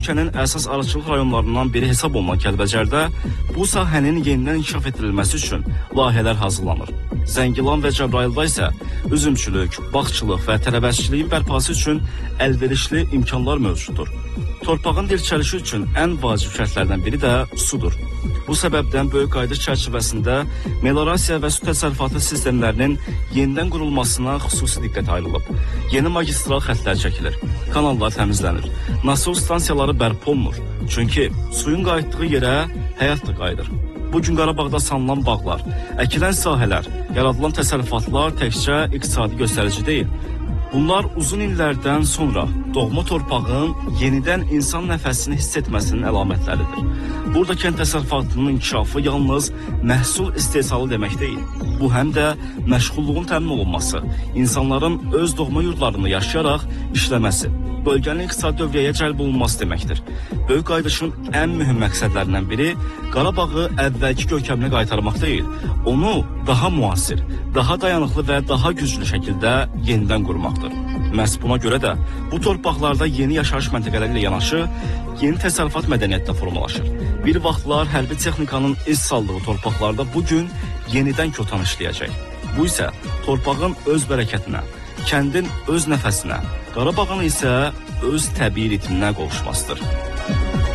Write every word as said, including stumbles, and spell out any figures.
Ölkənin əsas arıçılıq rayonlarından biri hesab olunan Kəlbəcərdə bu sahənin yenidən inkişaf etdirilməsi üçün layihələr hazırlanır. Zəngilan və Cəbrayılda isə üzümçülük, bağçılıq və tərəvəzçiliyin bərpası üçün əlverişli imkanlar mövcuddur. Torpağın dirçəlişi üçün ən vacib şərtlərdən biri də sudur. Bu səbəbdən böyük qayıdış çərçivəsində meliorasiya və su təsərrüfatı sistemlərinin yenidən qurulmasına xüsusi diqqət ayrılıb. Yeni magistral xəttlər çəkilir, kanallar təmizlənir, nasos stansiyaları bərpa olunur. Çünki suyun qayıtdığı yerə həyat da qayıdır. Bugün Qarabağda salınan bağlar, əkilən sahələr, yaradılan təsərrüfatlar təkcə iqtisadi göstərici deyil. Bunlar uzun illərdən sonra doğma torpağın yenidən insan nəfəsini hiss etməsinin əlamətləridir. Burada kənd təsərrüfatının inkişafı yalnız məhsul istehsalı demək deyil. Bu həm də məşğulluğun təmin olunması, insanların öz doğma yurdlarında yaşayaraq işləməsi, bölgənin iqtisadi dövriyyəyə cəlb olunması deməkdir. Böyük qayıdışın ən mühüm məqsədlərindən biri Qarabağı əvvəlki görkəminə qaytarmaq deyil, onu daha müasir, daha dayanıqlı və daha güclü şəkildə yenidən qurmaqdır. Məhz buna görə də bu torpaqlarda yeni yaşayış məntəqələri ilə yanaşı, yeni təsərrüfat mədəniyyəti də formalaşır. Bir vaxtlar hərbi texnikanın iz saldığı torpaqlarda bugün yenidən kötan işləyəcək. Bu isə torpağın öz bərəkətinə, kəndin öz nəfəsinə, Qarabağın isə öz təbii ritminə qovuşmasıdır.